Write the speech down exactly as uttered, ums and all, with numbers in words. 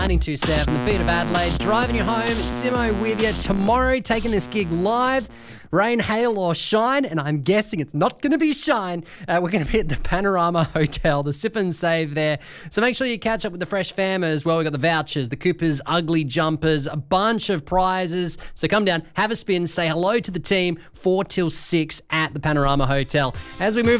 nine two seven, the beat of Adelaide, driving you home. It's Simo with you tomorrow, taking this gig live. Rain, hail or shine, and I'm guessing it's not going to be shine. Uh, we're going to be at the Panorama Hotel, the sip and save there. So make sure you catch up with the Fresh Fam as well. We've got the vouchers, the Coopers, ugly jumpers, a bunch of prizes. So come down, have a spin, say hello to the team, four till six at the Panorama Hotel. As we move